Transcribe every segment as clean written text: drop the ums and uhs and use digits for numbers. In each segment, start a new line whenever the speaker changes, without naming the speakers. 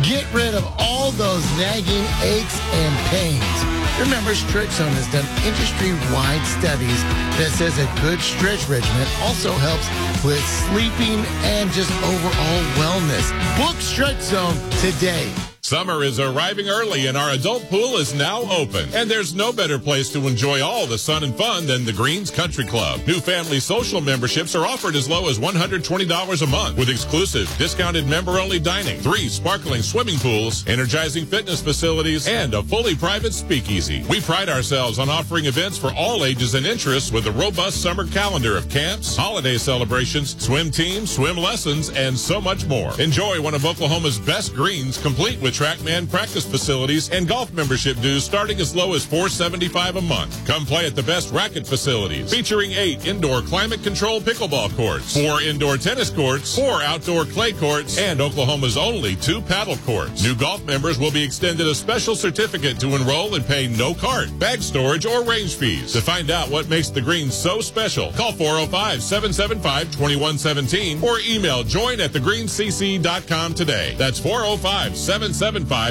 Get rid of all those nagging aches and pains. Remember, Stretch Zone has done industry-wide studies that says a good stretch regimen also helps with sleeping and just overall wellness. Book Stretch Zone today.
Summer is arriving early and our adult pool is now open. And there's no better place to enjoy all the sun and fun than the Greens Country Club. New family social memberships are offered as low as $120 a month with exclusive discounted member-only dining, 3 sparkling swimming pools, energizing fitness facilities, and a fully private speakeasy. We pride ourselves on offering events for all ages and interests with a robust summer calendar of camps, holiday celebrations, swim teams, swim lessons, and so much more. Enjoy one of Oklahoma's best greens, complete with TrackMan practice facilities and golf membership dues starting as low as $475 a month. Come play at the best racket facilities, featuring 8 indoor climate-controlled pickleball courts, 4 indoor tennis courts, 4 outdoor clay courts, and Oklahoma's only 2 paddle courts. New golf members will be extended a special certificate to enroll and pay no cart, bag storage, or range fees. To find out what makes the Greens so special, call 405-775-2117 or email join@thegreenscc.com today. That's 405-775-2117.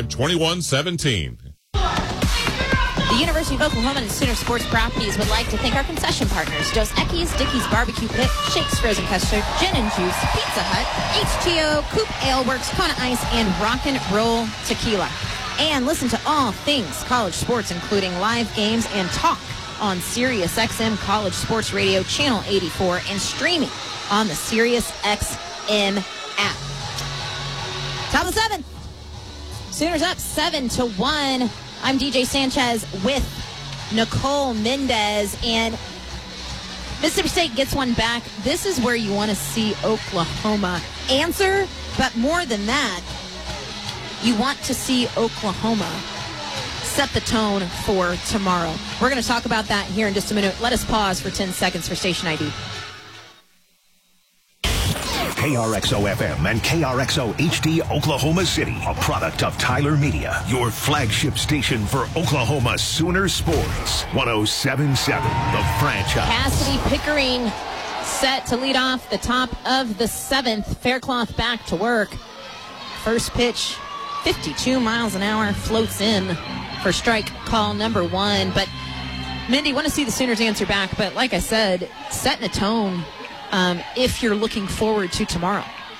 The University of Oklahoma and Sooner Sports Properties would like to thank our concession partners: Dos Equis, Dickey's Barbecue Pit, Shakes Frozen Custard, Gin and Juice, Pizza Hut, HTO, Coop Ale Works, Kona Ice, and Rock and Roll Tequila. And listen to all things college sports, including live games and talk on SiriusXM College Sports Radio Channel 84 and streaming on the SiriusXM app. Top of the 7th. Sooners up 7-1. I'm DJ Sanchez with Nicole Mendez, and Mississippi State gets one back. This is where you want to see Oklahoma answer, but more than that, you want to see Oklahoma set the tone for tomorrow. We're going to talk about that here in just a minute. Let us pause for 10 seconds for station ID.
KRXO-FM and KRXO HD Oklahoma City, a product of Tyler Media, your flagship station for Oklahoma Sooner Sports. 107.7, the franchise.
Cassidy Pickering set to lead off the top of the 7th. Faircloth back to work. First pitch, 52 miles an hour, floats in for strike call number 1. But, Mindy, want to see the Sooners answer back. But like I said, setting a tone if you're looking forward to tomorrow.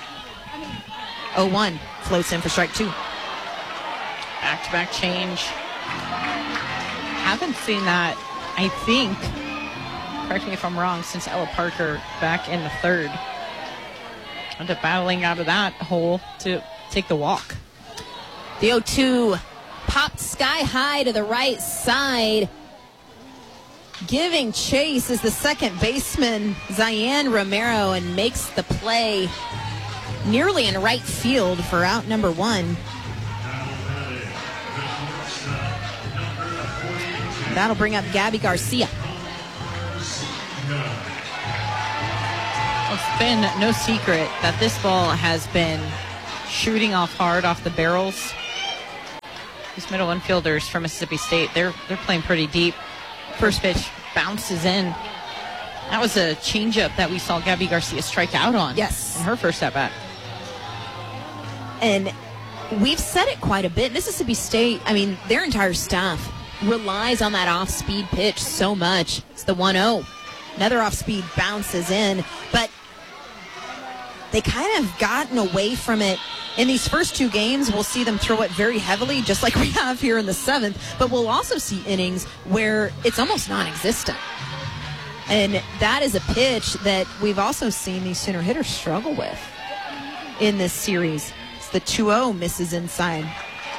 0-1 floats in for strike 2.
Back-to-back change. Haven't seen that, I think, correct me if I'm wrong, since Ella Parker back in the 3rd. End up battling out of that hole to take the walk.
The 0-2 popped sky high to the right side. Giving chase is the second baseman, Zian Romero, and makes the play nearly in right field for out number 1. That'll bring up Gabby Garcia.
Well, it's been no secret that this ball has been shooting off hard off the barrels. These middle infielders from Mississippi State, they're playing pretty deep. First pitch bounces in. That was a changeup that we saw Gabby Garcia strike out on.
Yes.
In her first at-bat.
And we've said it quite a bit. Mississippi State, I mean, their entire staff relies on that off-speed pitch so much. It's the 1-0. Another off-speed bounces in. But they kind of gotten away from it. In these first 2 games, we'll see them throw it very heavily, just like we have here in the 7th. But we'll also see innings where it's almost non-existent. And that is a pitch that we've also seen these Sooner hitters struggle with in this series. It's the 2-0 misses inside.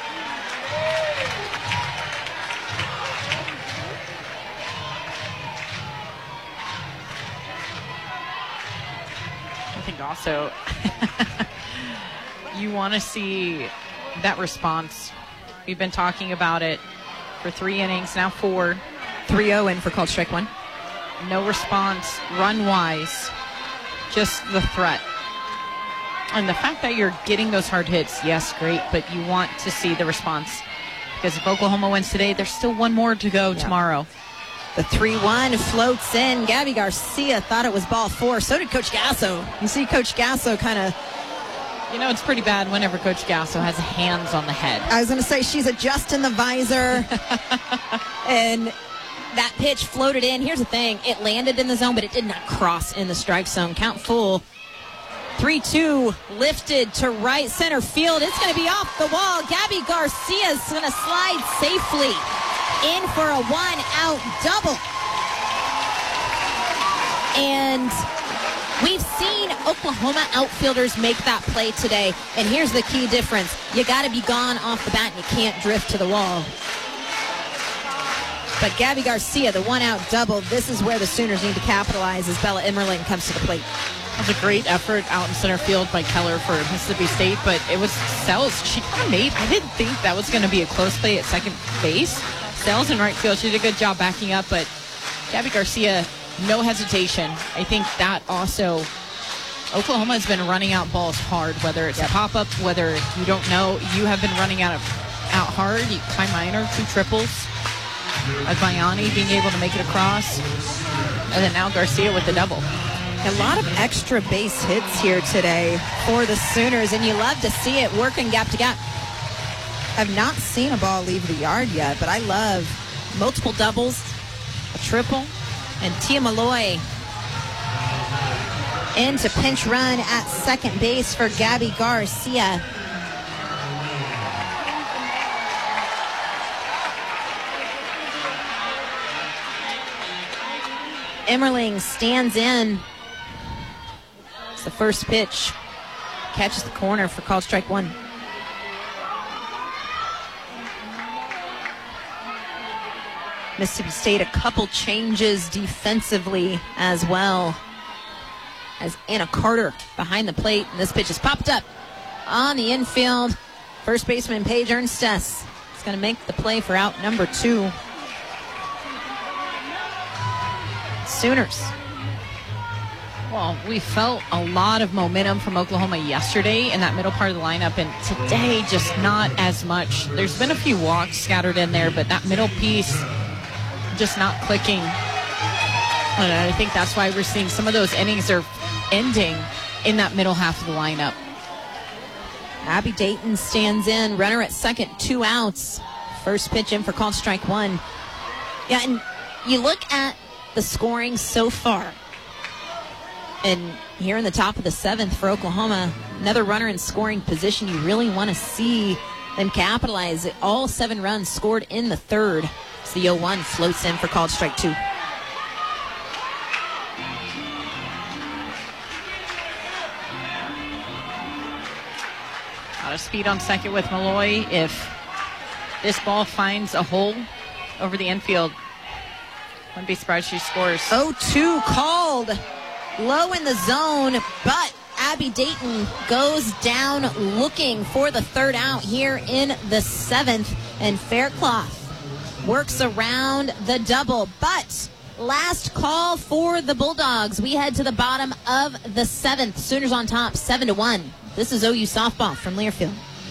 I think also you want to see that response. We've been talking about it for 3 innings, now 4.
3-0 in for called strike 1.
No response, run-wise, just the threat. And the fact that you're getting those hard hits, yes, great, but you want to see the response. Because if Oklahoma wins today, there's still 1 more to go tomorrow.
The 3-1 floats in. Gabby Garcia thought it was ball 4. So did Coach Gasso. You see Coach Gasso kind of
You know, it's pretty bad whenever Coach Gasso has hands on the head.
I was going to say, she's adjusting the visor. And that pitch floated in. Here's the thing. It landed in the zone, but it did not cross in the strike zone. Count full. 3-2 lifted to right center field. It's going to be off the wall. Gabby Garcia is going to slide safely in for a 1-out double. And we've seen Oklahoma outfielders make that play today. And here's the key difference. You got to be gone off the bat and you can't drift to the wall. But Gabby Garcia, the 1-out double, this is where the Sooners need to capitalize as Bella Emmerling comes to the plate.
It was a great effort out in center field by Keller for Mississippi State, but it was Sells. She kind of made, I didn't think that was going to be a close play at second base. Sells in right field, she did a good job backing up, but Gabby Garcia, no hesitation. I think that also, Oklahoma has been running out balls hard, whether it's a pop-up, whether you don't know, you have been running out hard. Kai Minor, 2 triples. Adbayani being able to make it across. And then now Garcia with the double.
A lot of extra base hits here today for the Sooners, and you love to see it working gap to gap. I've not seen a ball leave the yard yet, but I love multiple doubles, a triple, and Tia Malloy into pinch run at second base for Gabby Garcia. Emmerling stands in. It's the first pitch. Catches the corner for called strike 1. Mississippi State, a couple changes defensively as well. As Anna Carter behind the plate. And this pitch is popped up on the infield. First baseman Paige Ernstess is going to make the play for out number 2. Sooners.
Well, we felt a lot of momentum from Oklahoma yesterday in that middle part of the lineup, and today just not as much. There's been a few walks scattered in there, but that middle piece just not clicking. And I think that's why we're seeing some of those innings are ending in that middle half of the lineup.
Abby Dayton stands in. Runner at second, 2 outs. First pitch in for called strike 1. Yeah, and you look at the scoring so far. And here in the top of the 7th for Oklahoma, another runner in scoring position. You really want to see them capitalize. All 7 runs scored in the 3rd. It's the 0-1 floats in for called strike 2.
Out of speed on second with Malloy. If this ball finds a hole over the infield, wouldn't be surprised she scores.
0-2 called. Low in the zone, but Abby Dayton goes down looking for the 3rd out here in the 7th. And Faircloth works around the double. But last call for the Bulldogs. We head to the bottom of the 7th. Sooners on top, 7-1. This is OU softball from Learfield.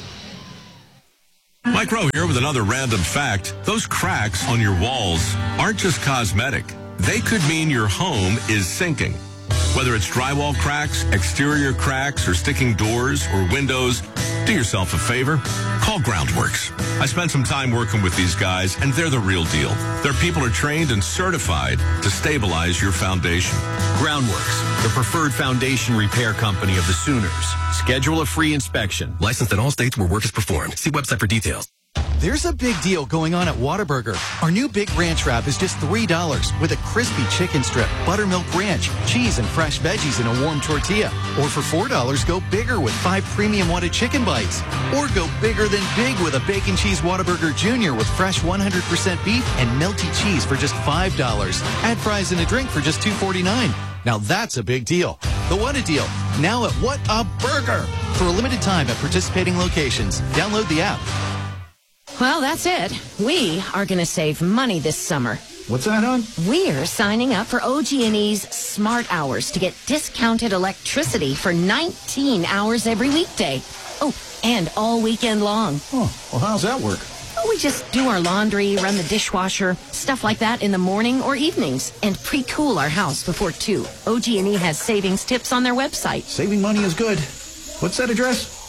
Mike Rowe here with another random fact. Those cracks on your walls aren't just cosmetic. They could mean your home is sinking. Whether it's drywall cracks, exterior cracks, or sticking doors or windows, do yourself a favor. Call Groundworks. I spent some time working with these guys, and they're the real deal. Their people are trained and certified to stabilize your foundation.
Groundworks, the preferred foundation repair company of the Sooners. Schedule a free inspection.
Licensed in all states where work is performed. See website for details.
There's a big deal going on at Whataburger. Our new Big Ranch Wrap is just $3 with a crispy chicken strip, buttermilk ranch, cheese, and fresh veggies in a warm tortilla. Or for $4, go bigger with 5 premium Whata chicken bites. Or go bigger than big with a Bacon Cheese Whataburger Jr. with fresh 100% beef and melty cheese for just $5. Add fries and a drink for just $2.49. Now that's a big deal. The What a Deal, now at What a Burger. For a limited time at participating locations. Download the app.
Well, that's it. We are going to save money this summer.
What's that, hon?
We're signing up for OG&E's Smart Hours to get discounted electricity for 19 hours every weekday. Oh, and all weekend long.
Oh, well, how's that work?
Well, we just do our laundry, run the dishwasher, stuff like that in the morning or evenings, and pre-cool our house before 2. OG&E has savings tips on their website.
Saving money is good. What's that address?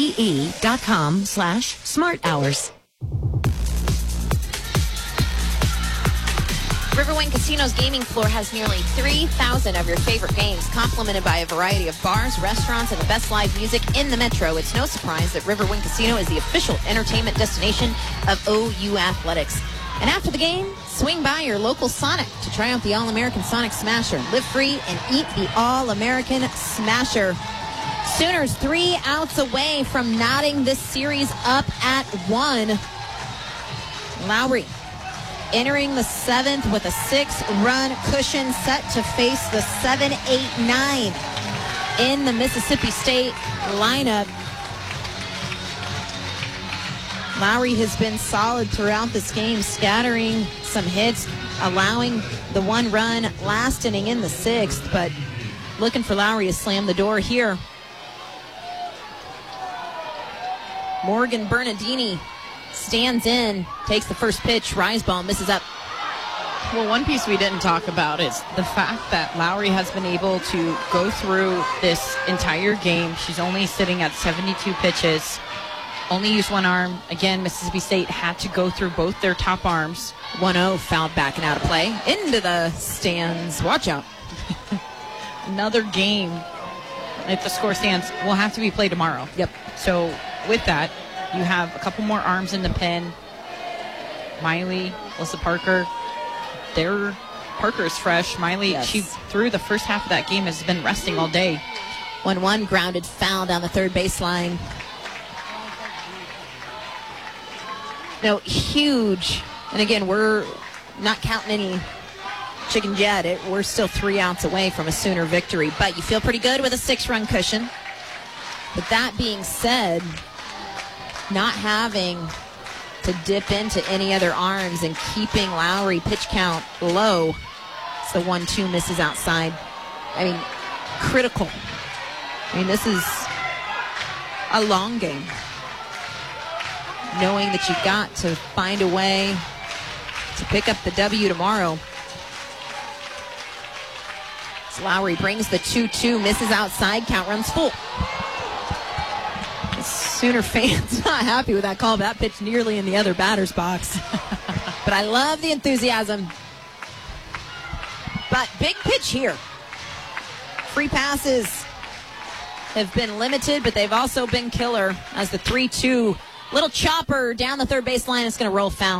OGE.com/smarthours.
Riverwind Casino's gaming floor has nearly 3,000 of your favorite games, complemented by a variety of bars, restaurants, and the best live music in the metro. It's no surprise that Riverwind Casino is the official entertainment destination of OU Athletics. And after the game, swing by your local Sonic to try out the All-American Sonic Smasher. Live free and eat the All-American Smasher. Sooners 3 outs away from knotting this series up at 1. Lowry entering the 7th with a 6-run cushion, set to face the 7-8-9 in the Mississippi State lineup. Lowry has been solid throughout this game, scattering some hits, allowing the 1 run last inning in the 6th, but looking for Lowry to slam the door here. Morgan Bernardini stands in, takes the first pitch. Riseball misses up.
Well, one piece we didn't talk about is the fact that Lowry has been able to go through this entire game. She's only sitting at 72 pitches, only used 1 arm. Again, Mississippi State had to go through both their top arms.
1-0 fouled back and out of play. Into the stands. Watch out.
Another game, if the score stands, will have to be played tomorrow.
Yep.
So with that, you have a couple more arms in the pen. Miley, Alyssa Parker. Parker is fresh. Miley,
yes.
She through the first half of that game has been resting all day.
1-1 grounded foul down the third baseline. No, huge. And again, we're not counting any chickens yet. We're still 3 outs away from a Sooner victory. But you feel pretty good with a 6-run cushion. But that being said, not having to dip into any other arms and keeping Lowry pitch count low. It's the 1-2 misses outside. I mean, critical. I mean, this is a long game. Knowing that you've got to find a way to pick up the W tomorrow. So Lowry brings the 2-2, misses outside, count runs full. Sooner fans not happy with that call. That pitch nearly in the other batter's box. But I love the enthusiasm. But big pitch here. Free passes have been limited, but they've also been killer as the 3-2 little chopper down the third baseline is going to roll foul.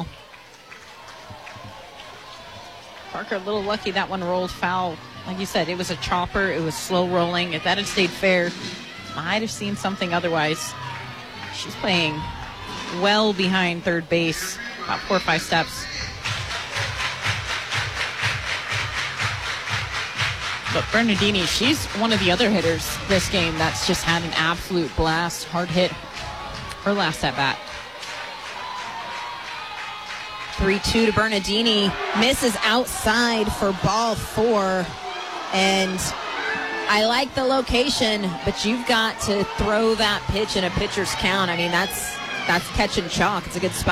Parker a little lucky that one rolled foul. Like you said, it was a chopper. It was slow rolling. If that had stayed fair, might have seen something otherwise. She's playing well behind third base, about 4 or 5 steps. But Bernardini, she's one of the other hitters this game that's just had an absolute blast. Hard hit her last at bat.
3-2 to Bernardini. Misses outside for ball 4. And I like the location, but you've got to throw that pitch in a pitcher's count. I mean, that's catch and chalk. It's a good spot.